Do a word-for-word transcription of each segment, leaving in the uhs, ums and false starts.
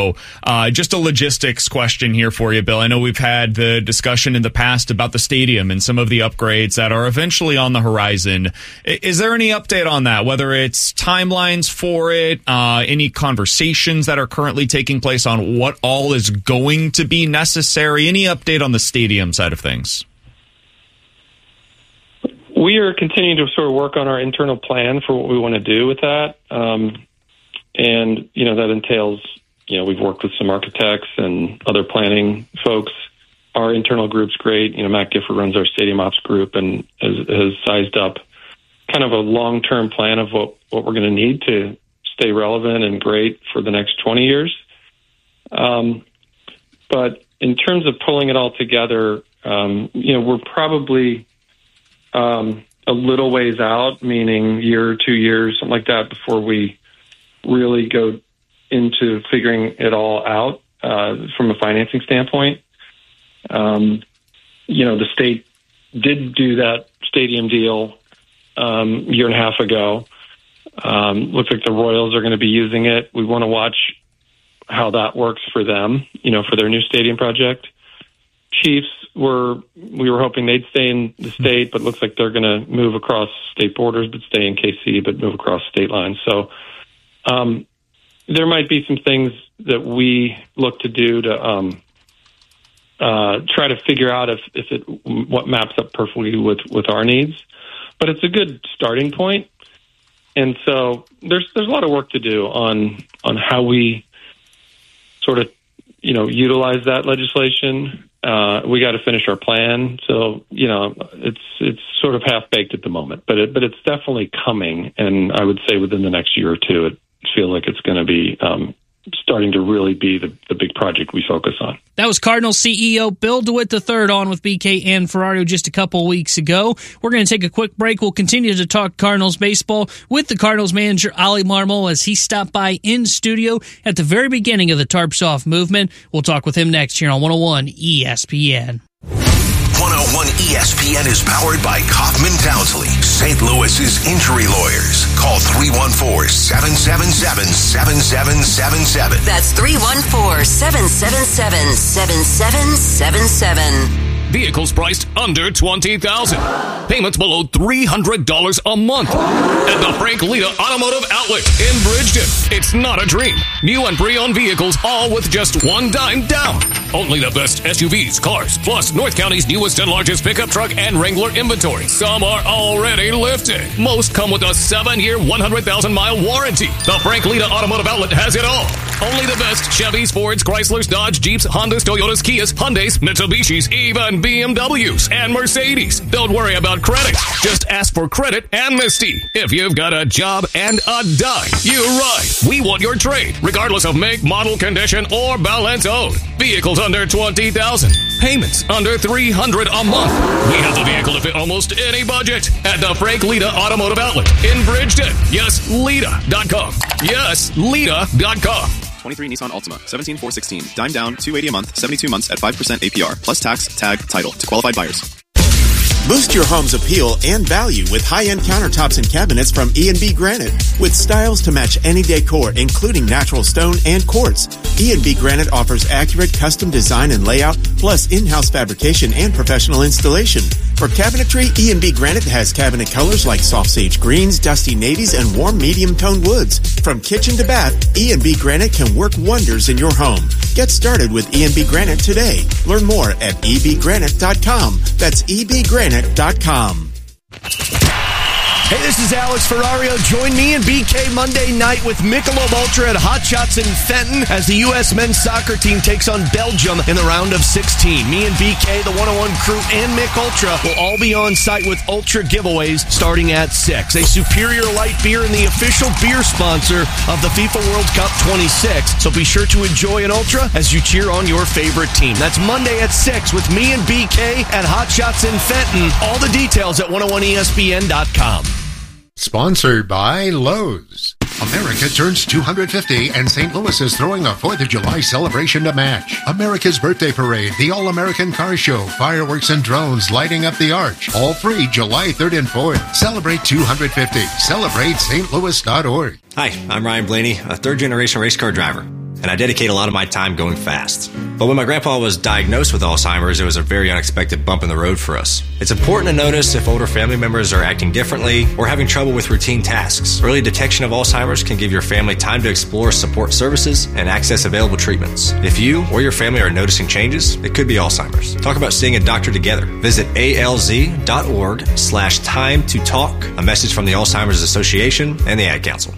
So uh, just a logistics question here for you, Bill. I know we've had the discussion in the past about the stadium and some of the upgrades that are eventually on the horizon. Is there any update on that, whether it's timelines for it, uh, any conversations that are currently taking place on what all is going to be necessary? Any update on the stadium side of things? We are continuing to sort of work on our internal plan for what we want to do with that. Um, and, you know, that entails, you know, we've worked with some architects and other planning folks. Our internal group's great. You know, Matt Gifford runs our stadium ops group and has, has sized up kind of a long-term plan of what, what we're going to need to stay relevant and great for the next twenty years. Um, but in terms of pulling it all together, um, you know, we're probably um, a little ways out, meaning year or two years, something like that, before we really go into figuring it all out uh, from a financing standpoint. Um, you know, the state did do that stadium deal um, a year and a half ago. Um, looks like the Royals are going to be using it. We want to watch how that works for them, you know, for their new stadium project. Chiefs were, we were hoping they'd stay in the state, but it looks like they're going to move across state borders, but stay in K C, but move across state lines. So um, there might be some things that we look to do to um, uh, try to figure out if, if it, what maps up perfectly with, with our needs. But it's a good starting point. And so there's there's a lot of work to do on on how we sort of, you know, utilize that legislation. Uh, we got to finish our plan. So, you know, it's it's sort of half baked at the moment, but it, but it's definitely coming. And I would say within the next year or two, it feels like it's going to be um, starting to really be the, the big project we focus on. That was Cardinals C E O Bill DeWitt the third on with B K and Ferrario just a couple weeks ago. We're going to take a quick break. We'll continue to talk Cardinals baseball with the Cardinals manager, Ollie Marmol, as he stopped by in studio at the very beginning of the Tarps Off movement. We'll talk with him next here on one oh one E S P N. one oh one E S P N is powered by Kaufman Townsley, Saint Louis's injury lawyers. Call three one four, seven seven seven, seven seven seven seven. That's three one four, seven seven seven, seven seven seven seven. Vehicles priced under twenty thousand dollars. Payments below three hundred dollars a month. At the Frank Lita Automotive Outlet in Bridgeton. It's not a dream. New and pre-owned vehicles, all with just one dime down. Only the best S U Vs, cars, plus North County's newest and largest pickup truck and Wrangler inventory. Some are already lifted. Most come with a seven-year, one hundred thousand mile warranty. The Frank Lita Automotive Outlet has it all. Only the best Chevys, Fords, Chryslers, Dodge, Jeeps, Hondas, Toyotas, Kias, Hyundais, Mitsubishis, even B M Ws and Mercedes. Don't worry about credit. Just ask for credit amnesty. If you've got a job and a dime, you're right. We want your trade, regardless of make, model, condition, or balance owed. Vehicles under twenty thousand dollars. Payments under three hundred dollars a month. We have the vehicle to fit almost any budget at the Frank Lita Automotive Outlet in Bridgeton. Yes, Lita dot com. Yes, Lita dot com. twenty-three Nissan Altima, seventeen four sixteen, dime down, two hundred eighty dollars a month, seventy-two months at five percent A P R, plus tax, tag, title to qualified buyers. Boost your home's appeal and value with high-end countertops and cabinets from E and B Granite. With styles to match any decor, including natural stone and quartz, E and B Granite offers accurate custom design and layout, plus in-house fabrication and professional installation. For cabinetry, E and B Granite has cabinet colors like soft sage greens, dusty navies, and warm medium-toned woods. From kitchen to bath, E and B Granite can work wonders in your home. Get started with E and B Granite today. Learn more at e b granite dot com. That's e b granite dot com. Hey, this is Alex Ferrario. Join me and B K Monday night with Michelob Ultra at Hot Shots in Fenton as the U S men's soccer team takes on Belgium in the round of sixteen. Me and B K, the one oh one crew, and Mick Ultra will all be on site with Ultra giveaways starting at six. A superior light beer and the official beer sponsor of the FIFA World Cup twenty-six. So be sure to enjoy an Ultra as you cheer on your favorite team. That's Monday at six with me and B K at Hot Shots in Fenton. All the details at one oh one E S P N dot com. Sponsored by Lowe's. America turns two hundred fifty, and Saint Louis is throwing a fourth of July celebration to match. America's Birthday Parade, the All-American Car Show, fireworks and drones lighting up the arch. All free July third and fourth. Celebrate two hundred fifty. Celebrate S T Louis dot org. Hi, I'm Ryan Blaney, a third-generation race car driver. and I dedicate a lot of my time going fast. But when my grandpa was diagnosed with Alzheimer's, it was a very unexpected bump in the road for us. It's important to notice if older family members are acting differently or having trouble with routine tasks. Early detection of Alzheimer's can give your family time to explore support services and access available treatments. If you or your family are noticing changes, it could be Alzheimer's. Talk about seeing a doctor together. Visit alz.org slash time to talk. A message from the Alzheimer's Association and the Ad Council.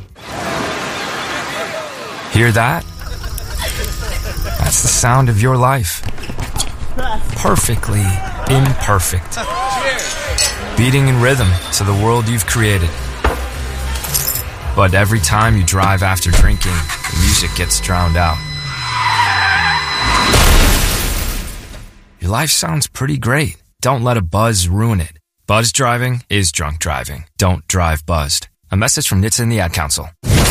Hear that? That's the sound of your life. Perfectly imperfect. Beating in rhythm to the world you've created. But every time you drive after drinking, the music gets drowned out. Your life sounds pretty great. Don't let a buzz ruin it. Buzz driving is drunk driving. Don't drive buzzed. A message from N H T S A and the Ad Council.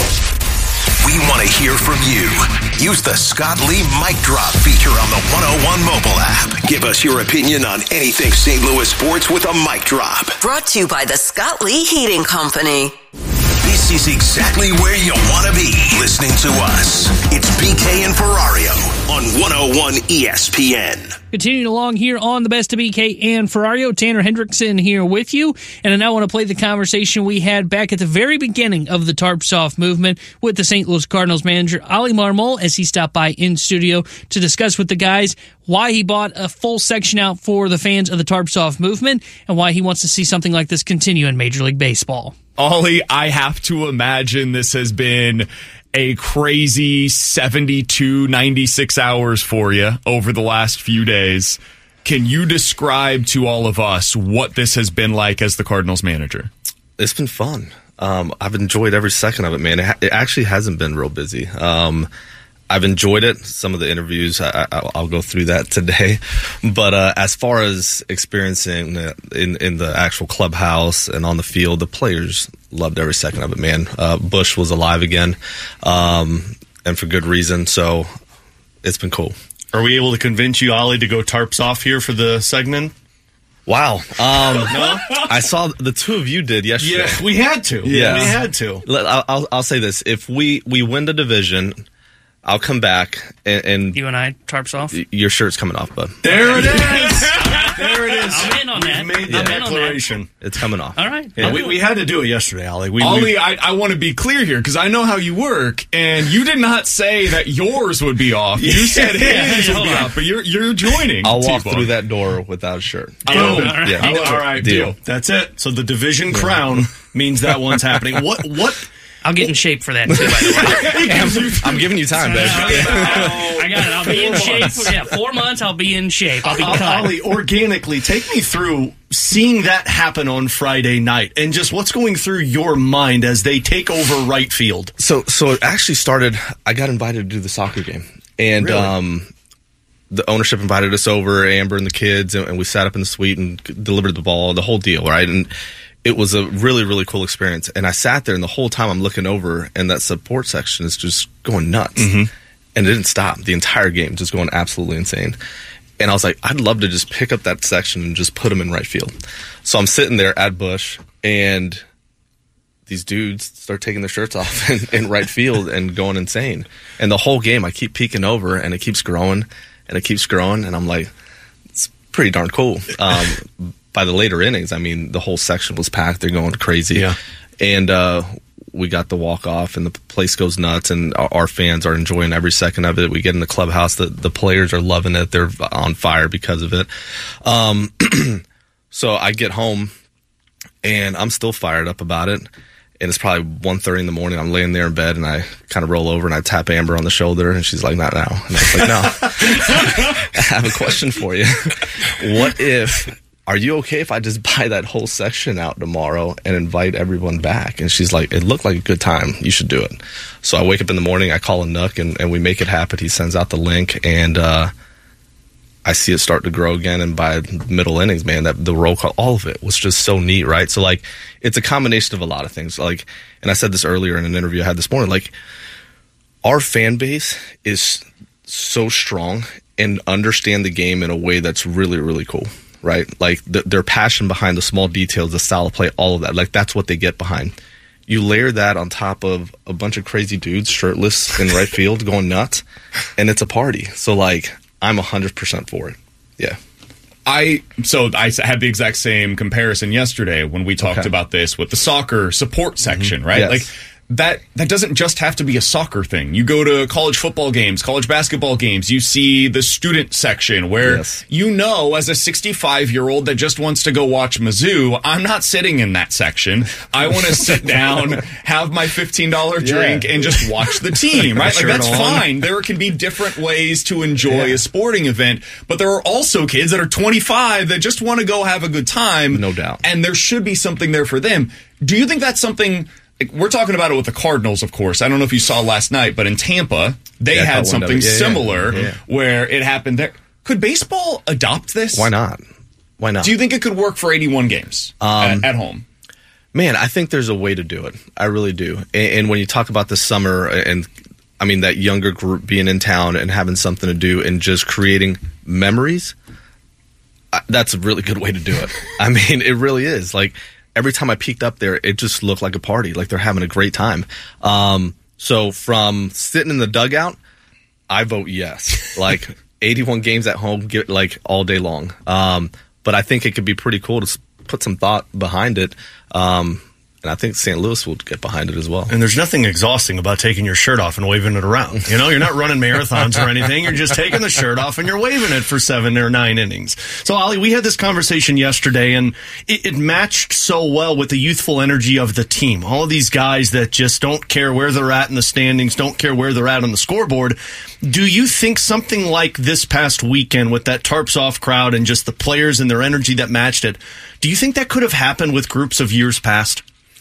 We want to hear from you. Use the Scott Lee Mic Drop feature on the one oh one mobile app. Give us your opinion on anything Saint Louis sports with a mic drop. Brought to you by the Scott Lee Heating Company. This is exactly where you want to be, listening to us. It's B K and Ferrario on one oh one E S P N. Continuing along here on the Best of B K and Ferrario, Tanner Hendrickson here with you, and I now want to play the conversation we had back at the very beginning of the Tarps Off movement with the Saint Louis Cardinals manager, Oli Marmol, as he stopped by in studio to discuss with the guys why he bought a full section out for the fans of the Tarps Off movement and why he wants to see something like this continue in Major League Baseball. Oli, I have to imagine this has been a crazy seventy-two, ninety-six hours for you over the last few days. Can you describe to all of us what this has been like as the Cardinals manager? It's been fun. Um, I've enjoyed every second of it, man. It, ha- it actually hasn't been real busy. Um, I've enjoyed it. Some of the interviews, I, I, I'll go through that today. But uh, as far as experiencing in, in the actual clubhouse and on the field, the players loved every second of it, man. Uh, Bush was alive again, um, and for good reason. So it's been cool. Are we able to convince you, Oli, to go Tarps Off here for the segment? Wow. Um, no? I saw the two of you did yesterday. Yeah, we had to. Yeah, we had to. I'll, I'll, I'll say this. If we, we win the division, I'll come back and, and you and I Tarps Off. Your shirt's coming off, bud. There it is. There it is. I'm in on that. We've made the I'm declaration. It's coming off. All right. Yeah, we, we had to do it yesterday, Oli. We, Oli, I, I want to be clear here because I know how you work, and you did not say that yours would be off. You said his would be off, but you're you're joining. I'll walk T-Bone. through that door without a shirt. Deal. All right. Yeah. Deal. All right, deal. deal. That's it. So the division crown means that one's happening. What? What? I'll get in shape for that, too, by the way. I'm, I'm giving you time, babe. I got it. I'll be in shape. For, yeah, four months, I'll be in shape. I'll be cut. Oli, organically, take me through seeing that happen on Friday night and just what's going through your mind as they take over right field. So, so it actually started, I got invited to do the soccer game. And really? um, the ownership invited us over, Amber and the kids, and, and we sat up in the suite and delivered the ball, the whole deal, right? And it was a really, really cool experience. And I sat there, and the whole time I'm looking over, and that support section is just going nuts. Mm-hmm. And it didn't stop. The entire game just going absolutely insane. And I was like, I'd love to just pick up that section and just put them in right field. So I'm sitting there at Bush, and these dudes start taking their shirts off in, in right field and going insane. And the whole game, I keep peeking over, and it keeps growing, and it keeps growing. And I'm like, it's pretty darn cool. Um, by the later innings, I mean, the whole section was packed. They're going crazy. Yeah. And uh, we got the walk-off, and the place goes nuts, and our, our fans are enjoying every second of it. We get in the clubhouse. The, the players are loving it. They're on fire because of it. Um, so I get home, and I'm still fired up about it. And it's probably one thirty in the morning. I'm laying there in bed, and I kind of roll over, and I tap Amber on the shoulder, and she's like, not now. And I was like, no. I have a question for you. What if... Are you okay if I just buy that whole section out tomorrow and invite everyone back? And she's like, it looked like a good time. You should do it. So I wake up in the morning, I call a Nook, and, and we make it happen. He sends out the link, and uh, I see it start to grow again. And by middle innings, man, that the roll call, all of it was just so neat, right? So, like, it's a combination of a lot of things. Like, and I said this earlier in an interview I had this morning, like, our fan base is so strong and understand the game in a way that's really, really cool. Right? Like the, their passion behind the small details, the style of play, all of that. Like that's what they get behind. you layer that on top of a bunch of crazy dudes shirtless in right field going nuts, and it's a party. So, like, I'm one hundred percent for it. Yeah. I so I had the exact same comparison yesterday when we talked Okay. about this with the soccer support section, right? Yes. Like that that doesn't just have to be a soccer thing. You go to college football games, college basketball games, you see the student section where Yes. you know, as a sixty-five-year-old that just wants to go watch Mizzou, I'm not sitting in that section. I want to sit down, have my fifteen dollars drink, Yeah. and just watch the team, right? Like, Shirt that's on. fine. There can be different ways to enjoy a sporting event, but there are also kids that are twenty-five that just want to go have a good time. No doubt. And there should be something there for them. Do you think that's something... Like, we're talking about it with the Cardinals, of course. I don't know if you saw last night, but in Tampa, they Yeah, I had caught one something of it. Yeah, yeah. similar Yeah. where it happened there. Could baseball adopt this? Why not? Why not? Do you think it could work for eighty-one games Um, at, at home? Man, I think there's a way to do it. I really do. And, and when you talk about the summer and, I mean, that younger group being in town and having something to do and just creating memories, I, that's a really good way to do it. I mean, it really is. Like, every time I peeked up there, it just looked like a party. Like, they're having a great time. Um, so from sitting in the dugout, I vote yes. Like, eighty-one games at home, get like all day long. Um, but I think it could be pretty cool to s- put some thought behind it. Um, and I think Saint Louis will get behind it as well. And there's nothing exhausting about taking your shirt off and waving it around. You know, you're not running marathons or anything. You're just taking the shirt off and you're waving it for seven or nine innings. So, Ollie, we had this conversation yesterday, and it, it matched so well with the youthful energy of the team. All of these guys that just don't care where they're at in the standings, don't care where they're at on the scoreboard. Do you think something like this past weekend with that tarps off crowd and just the players and their energy that matched it, do you think that could have happened with groups of years past?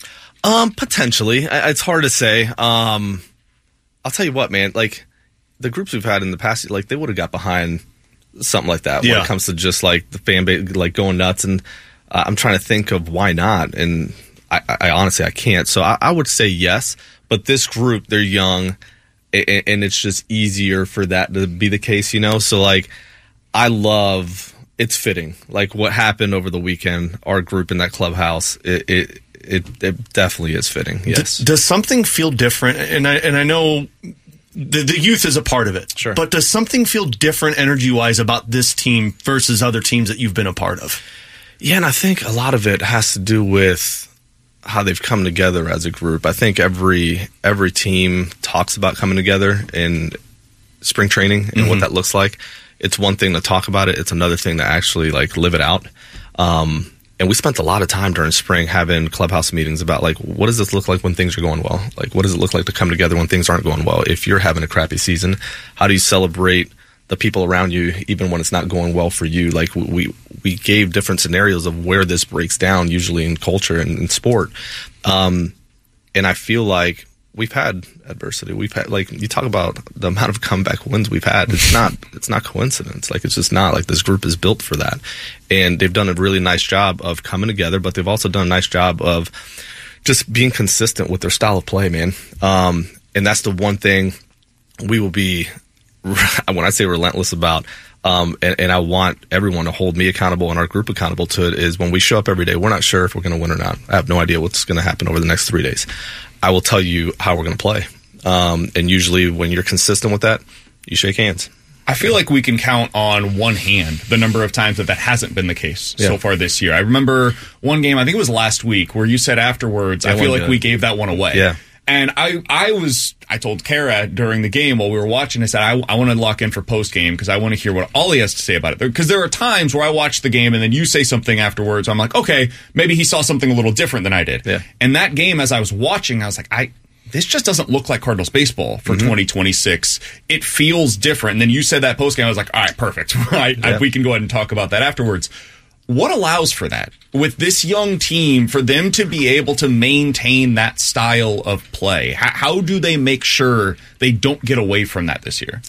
Um, potentially. I, it's hard to say. Um, I'll tell you what, man. Like, the groups we've had in the past, like, they would have got behind something like that when Yeah. it comes to just like the fan base, like going nuts. And uh, I'm trying to think of why not. And I, I, I honestly I can't. So I, I would say yes. But this group, they're young, and, and it's just easier for that to be the case, you know. So like, I love. It's fitting. Like what happened over the weekend, our group in that clubhouse. It. it It, it definitely is fitting. Yes. D- does something feel different? And I and I know the, the youth is a part of it. Sure. But does something feel different energy wise about this team versus other teams that you've been a part of? Yeah, and I think a lot of it has to do with how they've come together as a group. I think every every team talks about coming together in spring training and Mm-hmm. what that looks like. It's one thing to talk about it. It's another thing to actually like live it out. Um, And we spent a lot of time during spring having clubhouse meetings about, like, what does this look like when things are going well? Like, what does it look like to come together when things aren't going well? If you're having a crappy season, how do you celebrate the people around you even when it's not going well for you? Like, we we gave different scenarios of where this breaks down, usually in culture and in sport. Um, and I feel like we've had adversity. We've had, like, you talk about the amount of comeback wins we've had. It's not, it's not coincidence. Like, it's just not. Like, this group is built for that. And they've done a really nice job of coming together, but they've also done a nice job of just being consistent with their style of play, man. Um, and that's the one thing we will be, when I say relentless about, um, and, and I want everyone to hold me accountable and our group accountable to it, is when we show up every day, we're not sure if we're going to win or not. I have no idea what's going to happen over the next three days. I will tell you how we're going to play. Um, and usually when you're consistent with that, you shake hands. I feel like we can count on one hand the number of times that that hasn't been the case Yeah. so far this year. I remember one game, I think it was last week, where you said afterwards, That I feel one like good. we gave that one away. Yeah. And I, I was, I told Kara during the game while we were watching, I said, I, I want to lock in for post game because I want to hear what Ollie has to say about it. Because there are times where I watch the game and then you say something afterwards. I'm like, okay, maybe he saw something a little different than I did. Yeah. And that game, as I was watching, I was like, I, this just doesn't look like Cardinals baseball for Mm-hmm. twenty twenty-six. It feels different. And then you said that post game, I was like, all right, perfect. Right. Yeah. We can go ahead and talk about that afterwards. What allows for that with this young team for them to be able to maintain that style of play? How, how do they make sure they don't get away from that this year?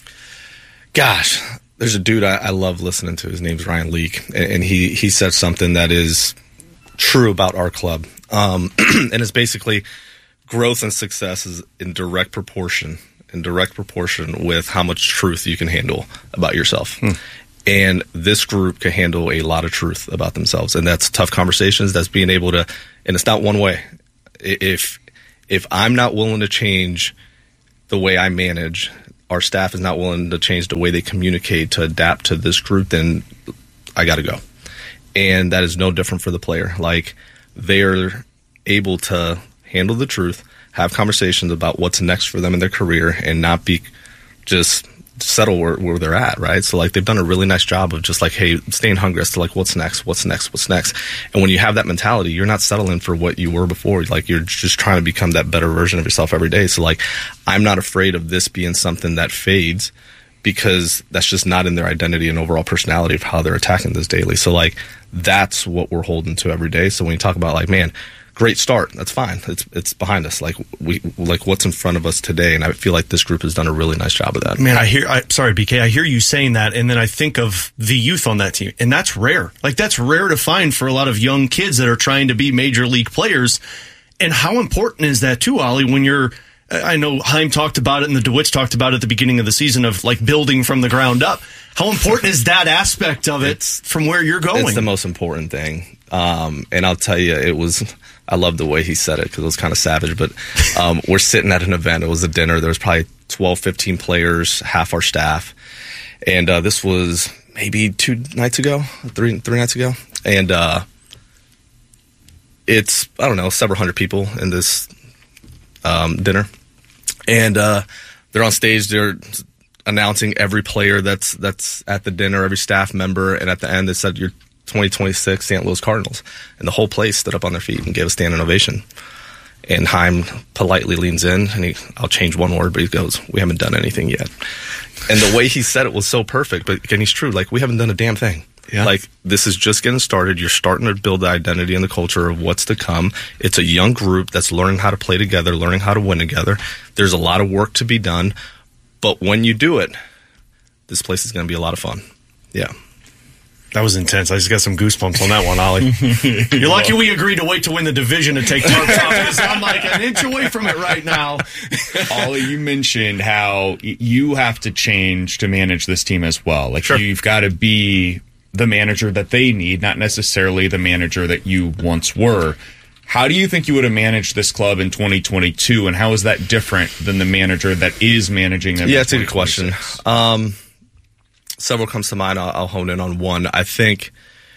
Gosh, there's a dude I, I love listening to. His name's Ryan Leake, and, and he he said something that is true about our club, um, and it's basically growth and success is in direct proportion, in direct proportion with how much truth you can handle about yourself. Hmm. And this group can handle a lot of truth about themselves, and that's tough conversations. That's being able to, and it's not one way. If if I'm not willing to change the way I manage, our staff is not willing to change the way they communicate to adapt to this group, then I got to go. And that is no different for the player. Like, they're able to handle the truth, have conversations about what's next for them in their career, and not be just settle where, where they're at, right? So, like, they've done a really nice job of just, like, hey, staying hungry as to, like, what's next, what's next, what's next. And when you have that mentality, you're not settling for what you were before. Like, you're just trying to become that better version of yourself every day. So, like, I'm not afraid of this being something that fades, because that's just not in their identity and overall personality of how they're attacking this daily. So, like, that's what we're holding to every day. So when you talk about, like, man, great start, that's fine. It's it's behind us. Like, we like what's in front of us today, and I feel like this group has done a really nice job of that. Man, I hear. I, sorry, B K. I hear you saying that, and then I think of the youth on that team, and that's rare. Like, that's rare to find for a lot of young kids that are trying to be major league players. And how important is that too, Ollie? When you're, I know Heim talked about it, and the DeWitts talked about it at the beginning of the season of, like, building from the ground up. How important is that aspect of it it's, from where you're going? It's the most important thing. Um, and I'll tell you, it was. I love the way he said it because it was kind of savage, but um, we're sitting at an event. It was a dinner. There was probably twelve, fifteen players, half our staff. And uh, this was maybe two nights ago, three three nights ago. And uh, it's, I don't know, several hundred people in this um, dinner. And uh, they're on stage. They're announcing every player that's that's at the dinner, every staff member. And at the end, they said, you're twenty twenty-six Saint Louis Cardinals, and the whole place stood up on their feet and gave a standing ovation. And Heim politely leans in, and he, I'll change one word, but he goes, we haven't done anything yet. And the way he said it was so perfect, but and he's true, like, we haven't done a damn thing. Yeah. Like, this is just getting started. You're starting to build the identity and the culture of what's to come. It's a young group that's learning how to play together, learning how to win together. There's a lot of work to be done, but when you do it, this place is going to be a lot of fun. Yeah. That was intense. I just got some goosebumps on that one, Ollie. You're lucky we agreed to wait to win the division to take tarps off, because I'm like an inch away from it right now. Ollie, you mentioned how you have to change to manage this team as well. Like, sure. You've got to be the manager that they need, not necessarily the manager that you once were. How do you think you would have managed this club in twenty twenty-two, and how is that different than the manager that is managing them? Yeah, it's a good question. Um, Several comes to mind. I'll, I'll hone in on one. I think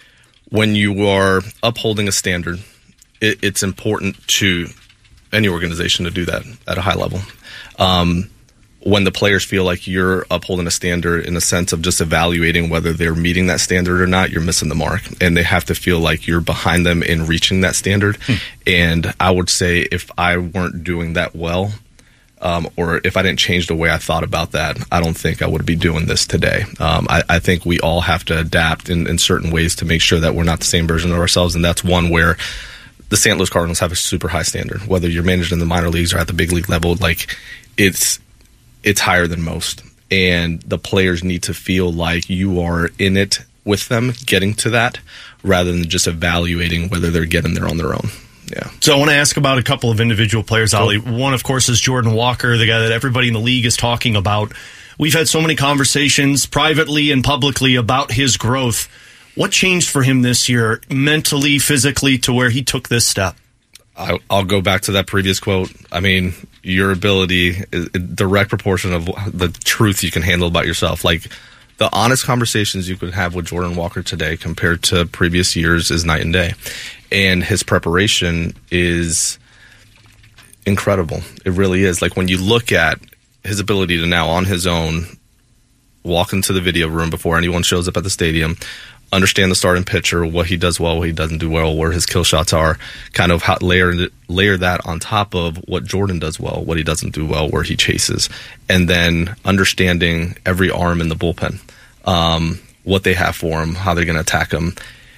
when you are upholding a standard, it, it's important to any organization to do that at a high level. Um, when the players feel like you're upholding a standard in the sense of just evaluating whether they're meeting that standard or not, you're missing the mark. And they have to feel like you're behind them in reaching that standard. Hmm. And I would say if I weren't doing that well, Um, or if I didn't change the way I thought about that, I don't think I would be doing this today. Um, I, I think we all have to adapt in, in certain ways to make sure that we're not the same version of ourselves, and that's one where the Saint Louis Cardinals have a super high standard. Whether you're managed in the minor leagues or at the big league level, like it's it's higher than most, and the players need to feel like you are in it with them, getting to that, rather than just evaluating whether they're getting there on their own. Yeah. So I want to ask about a couple of individual players, Ollie. One, of course, is Jordan Walker, the guy that everybody in the league is talking about. We've had so many conversations privately and publicly about his growth. What changed for him this year, mentally, physically, to where he took this step? I, I'll go back to that previous quote. I mean, your ability is a direct proportion of the truth you can handle about yourself. Like, the honest conversations you could have with Jordan Walker today compared to previous years is night and day. And his preparation is incredible. It really is. Like, when you look at his ability to now, on his own, walk into the video room before anyone shows up at the stadium, understand the starting pitcher, what he does well, what he doesn't do well, where his kill shots are, kind of how, layer layer that on top of what Jordan does well, what he doesn't do well, where he chases, and then understanding every arm in the bullpen, um, what they have for him, how they're going to attack him.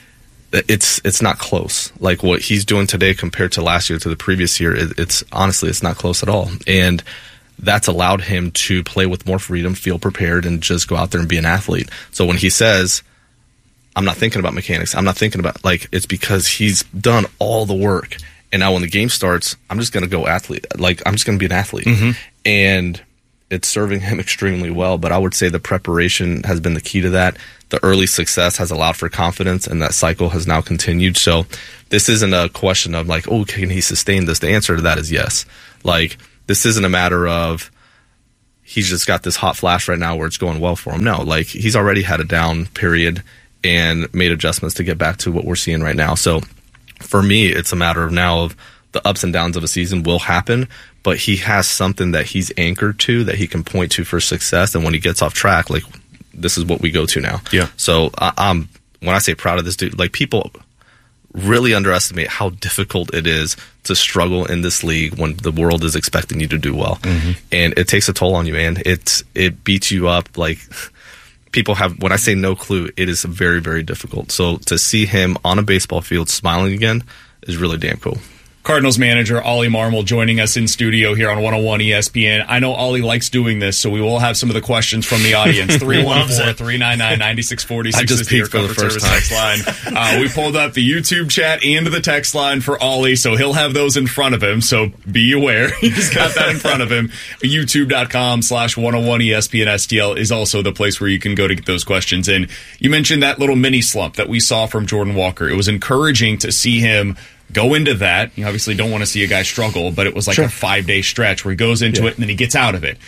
It's it's not close. Like, what he's doing today compared to last year, to the previous year, it, it's honestly, it's not close at all. And that's allowed him to play with more freedom, feel prepared, and just go out there and be an athlete. So when he says, I'm not thinking about mechanics, I'm not thinking about, like, it's because he's done all the work. And now when the game starts, I'm just going to go athlete. Like, I'm just going to be an athlete. Mm-hmm. And it's serving him extremely well. But I would say the preparation has been the key to that. The early success has allowed for confidence, and that cycle has now continued. So this isn't a question of like, oh, can he sustain this? The answer to that is yes. Like, this isn't a matter of he's just got this hot flash right now where it's going well for him. No, like, he's already had a down period and made adjustments to get back to what we're seeing right now. So for me, it's a matter of now of the ups and downs of a season will happen, but he has something that he's anchored to that he can point to for success. And when he gets off track, like, this is what we go to now. Yeah. So I, I'm when I say proud of this dude, like, people really underestimate how difficult it is to struggle in this league when the world is expecting you to do well. Mm-hmm. And it takes a toll on you, man. It's it beats you up. Like, people have, when I say no clue, it is very, very difficult. So to see him on a baseball field smiling again is really damn cool. Cardinals manager Ollie Marmol joining us in studio here on one oh one E S P N. I know Ollie likes doing this, so we will have some of the questions from the audience. three one four, three nine nine, nine six four six I just is the peeked for the first time. Text line. Uh, we pulled up the YouTube chat and the text line for Ollie, so he'll have those in front of him, so be aware. He's got that in front of him. YouTube.com slash 101 ESPN STL is also the place where you can go to get those questions in. You mentioned that little mini slump that we saw from Jordan Walker. It was encouraging to see him go into that. You obviously don't want to see a guy struggle, but it was like sure. a five-day stretch where he goes into yeah. it and then he gets out of it.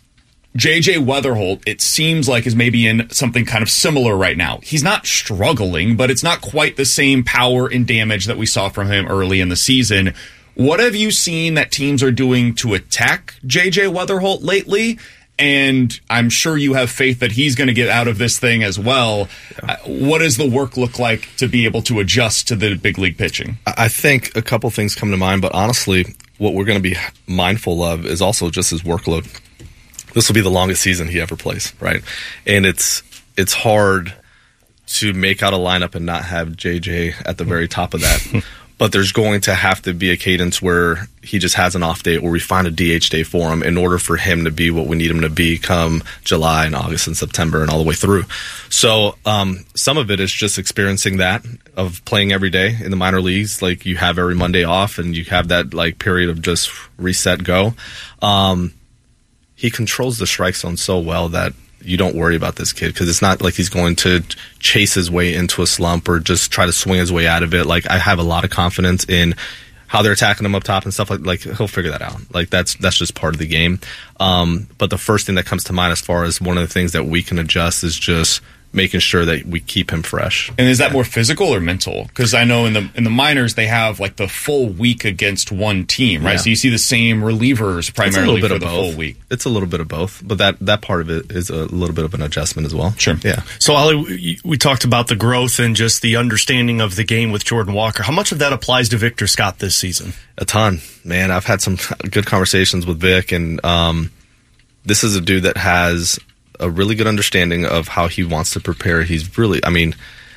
J J Weatherholt, it seems like, is maybe in something kind of similar right now. He's not struggling, but it's not quite the same power and damage that we saw from him early in the season. What have you seen that teams are doing to attack J J Weatherholt lately? And I'm sure you have faith that he's going to get out of this thing as well. Yeah. Uh, what does the work look like to be able to adjust to the big league pitching? I think a couple things come to mind, but honestly, what we're going to be mindful of is also just his workload. This will be the longest season he ever plays, right? And it's it's hard to make out a lineup and not have J J at the very top of that. But there's going to have to be a cadence where he just has an off day, where we find a D H day for him in order for him to be what we need him to be come July and August and September and all the way through. So um, some of it is just experiencing that of playing every day in the minor leagues. Like, you have every Monday off and you have that like period of just reset, go. Um, he controls the strike zone so well that you don't worry about this kid, because it's not like he's going to chase his way into a slump or just try to swing his way out of it. Like, I have a lot of confidence in how they're attacking him up top and stuff like like he'll figure that out. Like, that's that's just part of the game. Um, but the first thing that comes to mind as far as one of the things that we can adjust is just making sure that we keep him fresh. And is that yeah. more physical or mental? Because I know in the in the minors they have like the full week against one team, right? Yeah. So you see the same relievers primarily for the both. full week. It's a little bit of both, but that, that part of it is a little bit of an adjustment as well. Sure. Yeah. So, Ollie, we, we talked about the growth and just the understanding of the game with Jordan Walker. How much of that applies to Victor Scott this season? A ton, man. I've had some good conversations with Vic, and um, this is a dude that has a really good understanding of how he wants to prepare. He's really, I mean,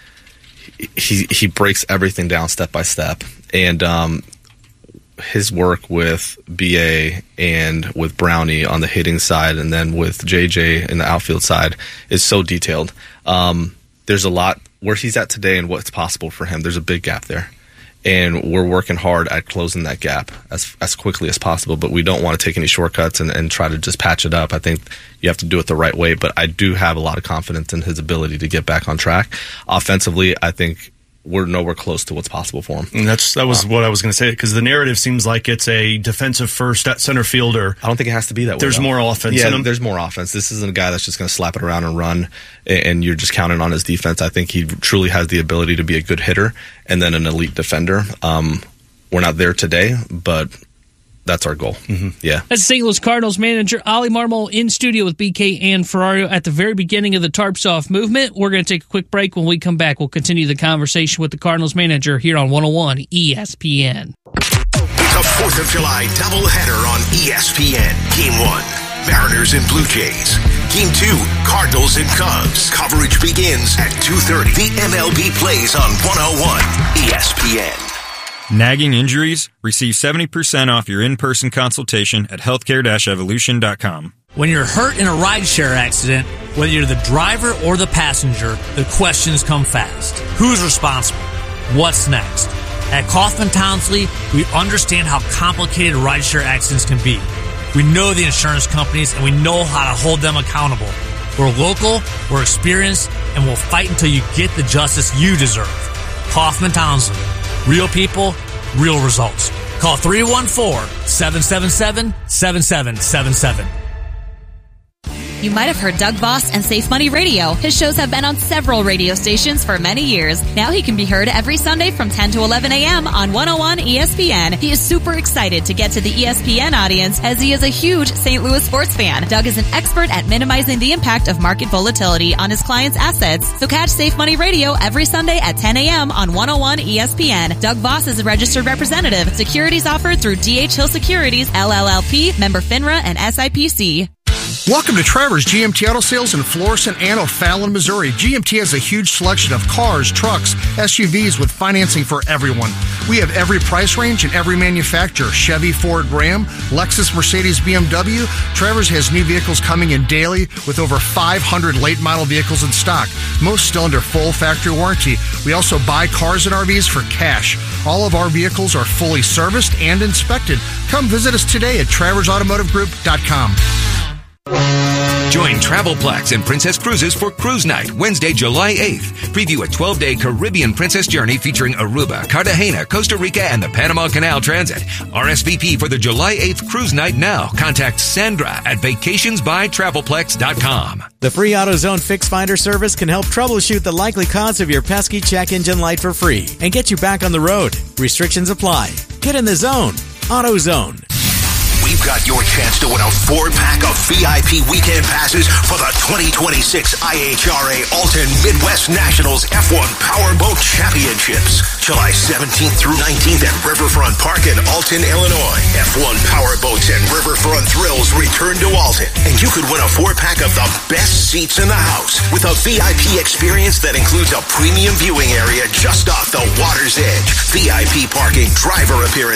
he he breaks everything down step by step, and um, his work with B A and with Brownie on the hitting side, and then with J J in the outfield side, is so detailed. Um, there's a lot where he's at today and what's possible for him. There's a big gap there. And we're working hard at closing that gap as as quickly as possible, but we don't want to take any shortcuts and, and try to just patch it up. I think you have to do it the right way, but I do have a lot of confidence in his ability to get back on track. Offensively, I think we're nowhere close to what's possible for him. And that's that was um, what I was going to say, because the narrative seems like it's a defensive first at center fielder. I don't think it has to be that way. There's though. more offense yeah, in him. There's more offense. This isn't a guy that's just going to slap it around and run, and you're just counting on his defense. I think he truly has the ability to be a good hitter and then an elite defender. Um, we're not there today, but that's our goal. Mm-hmm. Yeah. That's Saint Louis Cardinals manager Ollie Marmol in studio with B K and Ferrario at the very beginning of the Tarps Off movement. We're going to take a quick break. When we come back, we'll continue the conversation with the Cardinals manager here on one oh one E S P N. It's a fourth of July doubleheader on E S P N. Game one, Mariners and Blue Jays. Game two, Cardinals and Cubs. Coverage begins at two thirty. The M L B plays on one oh one E S P N. Nagging injuries? Receive seventy percent off your in-person consultation at healthcare dash evolution dot com. When you're hurt in a rideshare accident, whether you're the driver or the passenger, the questions come fast. Who's responsible? What's next? At Kaufman Townsley, we understand how complicated rideshare accidents can be. We know the insurance companies, and we know how to hold them accountable. We're local, we're experienced, and we'll fight until you get the justice you deserve. Kaufman Townsend. Real people, real results. Call three one four, seven seven seven, seven seven seven seven. You might have heard Doug Voss and Safe Money Radio. His shows have been on several radio stations for many years. Now he can be heard every Sunday from ten to eleven a.m. on one oh one E S P N. He is super excited to get to the E S P N audience as he is a huge Saint Louis sports fan. Doug is an expert at minimizing the impact of market volatility on his clients' assets. So catch Safe Money Radio every Sunday at ten a.m. on one oh one E S P N. Doug Voss is a registered representative. Securities offered through D H Hill Securities, L L L P, member FINRA, and S I P C. Welcome to Travers G M T Auto Sales in Florissant and O'Fallon, Missouri. G M T has a huge selection of cars, trucks, S U Vs with financing for everyone. We have every price range and every manufacturer. Chevy, Ford, Ram, Lexus, Mercedes, B M W. Travers has new vehicles coming in daily with over five hundred late model vehicles in stock, most still under full factory warranty. We also buy cars and R Vs for cash. All of our vehicles are fully serviced and inspected. Come visit us today at travers automotive group dot com. Join Travelplex and Princess Cruises for Cruise Night, Wednesday, July eighth. Preview a twelve-day Caribbean Princess journey featuring Aruba, Cartagena, Costa Rica, and the Panama Canal Transit. R S V P for the July eighth Cruise Night now. Contact Sandra at vacations by travelplex dot com. The free AutoZone Fix Finder service can help troubleshoot the likely cause of your pesky check engine light for free and get you back on the road. Restrictions apply. Get in the zone. AutoZone. We've got your chance to win a four-pack of V I P weekend passes for the twenty twenty-six I H R A Alton Midwest Nationals F one Powerboat Championships. July seventeenth through nineteenth at Riverfront Park in Alton, Illinois. F one Powerboats and Riverfront Thrills return to Alton. And you could win a four-pack of the best seats in the house with a V I P experience that includes a premium viewing area just off the water's edge. V I P parking, driver appearance,